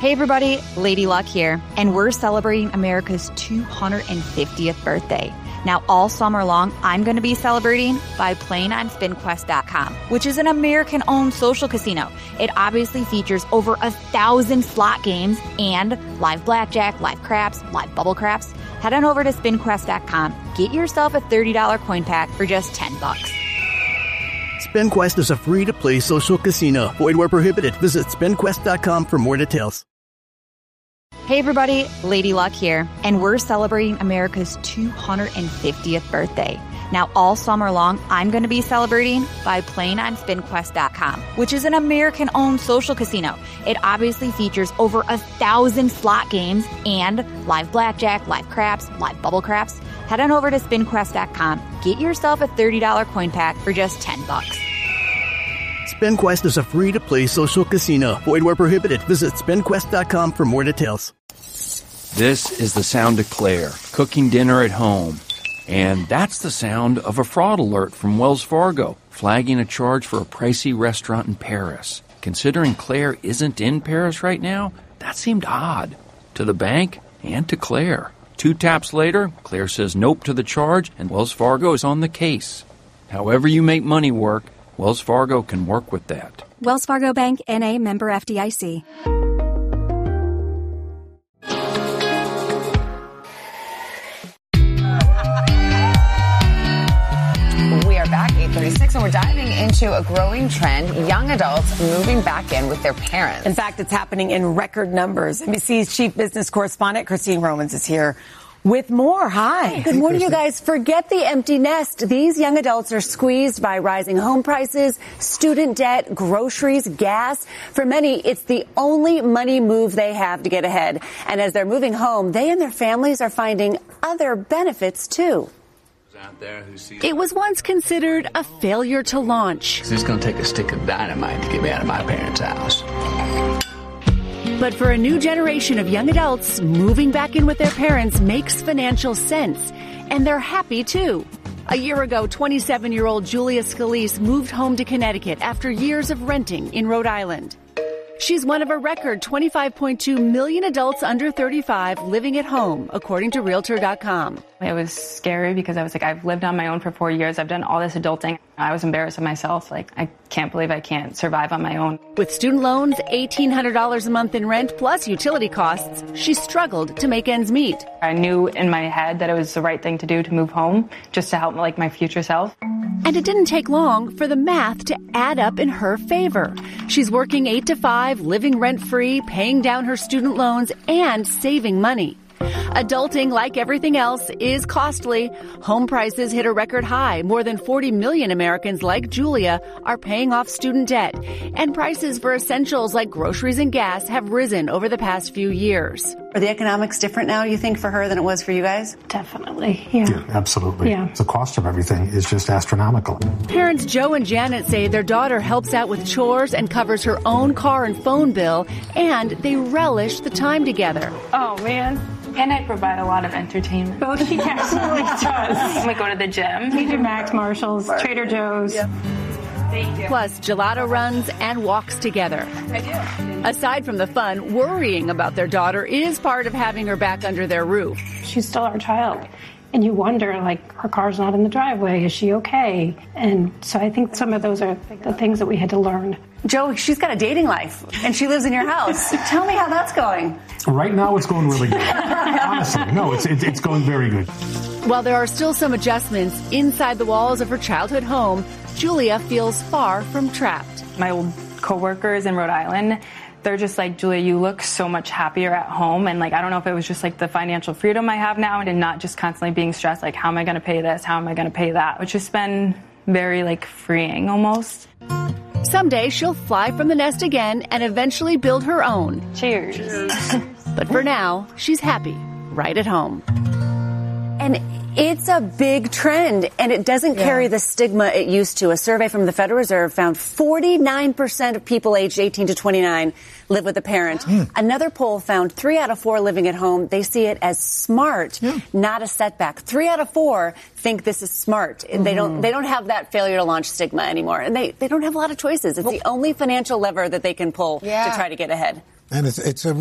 Hey everybody, Lady Luck here, and we're celebrating America's 250th birthday. Now all summer long, I'm going to be celebrating by playing on SpinQuest.com, which is an American-owned social casino. It obviously features over 1,000 slot games and live blackjack, live craps, live bubble craps. Head on over to SpinQuest.com, get yourself a $30 coin pack for just $10. SpinQuest is a free-to-play social casino. Void where prohibited. Visit SpinQuest.com for more details. Hey everybody, Lady Luck here, and we're celebrating America's 250th birthday. Now all summer long, I'm going to be celebrating by playing on SpinQuest.com, which is an American-owned social casino. It obviously features over 1,000 slot games and live blackjack, live craps, live bubble craps. Head on over to SpinQuest.com, get yourself a $30 coin pack for just $10. SpinQuest is a free-to-play social casino. Void where prohibited. Visit SpinQuest.com for more details. This is the sound of Claire, cooking dinner at home. And that's the sound of a fraud alert from Wells Fargo, flagging a charge for a pricey restaurant in Paris. Considering Claire isn't in Paris right now, that seemed odd to the bank and to Claire. 2 taps later, Claire says nope to the charge, and Wells Fargo is on the case. However you make money work, Wells Fargo can work with that. Wells Fargo Bank, N.A., member FDIC. We are back, 8:36, and we're diving into a growing trend, young adults moving back in with their parents. In fact, it's happening in record numbers. NBC's chief business correspondent, Christine Romans, is here with more. Hi. Good morning, you guys. Forget the empty nest. These young adults are squeezed by rising home prices, student debt, groceries, gas. For many, it's the only money move they have to get ahead. And as they're moving home, they and their families are finding other benefits, too. It was once considered a failure to launch. It's going to take a stick of dynamite to get me out of my parents' house. But for a new generation of young adults, moving back in with their parents makes financial sense. And they're happy, too. A year ago, 27-year-old Julia Scalise moved home to Connecticut after years of renting in Rhode Island. She's one of a record 25.2 million adults under 35 living at home, according to Realtor.com. It was scary because I was like, I've lived on my own for 4 years. I've done all this adulting. I was embarrassed of myself. Like, I can't believe I can't survive on my own. With student loans, $1,800 a month in rent, plus utility costs, she struggled to make ends meet. I knew in my head that it was the right thing to do to move home, just to help like my future self. And it didn't take long for the math to add up in her favor. She's working 8 to 5, living rent-free, paying down her student loans, and saving money. Adulting, like everything else, is costly. Home prices hit a record high. More than 40 million Americans like Julia are paying off student debt. And prices for essentials like groceries and gas have risen over the past few years. Are the economics different now, you think, for her than it was for you guys? Definitely, yeah. Absolutely. Yeah. The cost of everything is just astronomical. Parents Joe and Janet say their daughter helps out with chores and covers her own car and phone bill, and they relish the time together. Oh, man. And I provide a lot of entertainment. Oh, she absolutely does. We go to the gym. TJ Maxx, Marshalls, Trader Joe's. Yeah. Thank you. Plus gelato runs and walks together. I do. Aside from the fun, worrying about their daughter is part of having her back under their roof. She's still our child. And you wonder, like, her car's not in the driveway. Is she okay? And so I think some of those are the things that we had to learn. Joe, she's got a dating life, and she lives in your house. Tell me how that's going. Right now, it's going really good. Honestly, no, it's going very good. While there are still some adjustments inside the walls of her childhood home, Julia feels far from trapped. My old coworkers in Rhode Island, they're just like, Julia, you look so much happier at home. And like, I don't know if it was just like the financial freedom I have now and not just constantly being stressed, like, how am I going to pay this? How am I going to pay that? Which has been very like freeing almost. Someday she'll fly from the nest again and eventually build her own. Cheers. But for now, she's happy right at home. And it's a big trend, and it doesn't carry the stigma it used to. A survey from the Federal Reserve found 49% of people aged 18 to 29 live with a parent. Another poll found 3 out of 4 living at home. They see it as smart, not a setback. 3 out of 4 think this is smart. They don't have that failure to launch stigma anymore, and they don't have a lot of choices. It's the only financial lever that they can pull to try to get ahead. And it's a